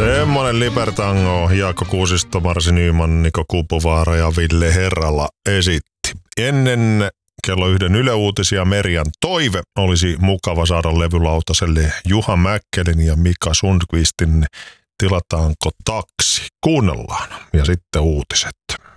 Semmonen Libertango Jaakko Kuusisto, Marsi Nyman, Niko Kuupovaara ja Ville Herralla esitti. Ennen kello 1 Yle Uutisia Merjan toive olisi mukava saada levylautaselle Juha Mäkkelin ja Mika Sundqvistin Tilataanko taksi? Kuunnellaan ja sitten uutiset.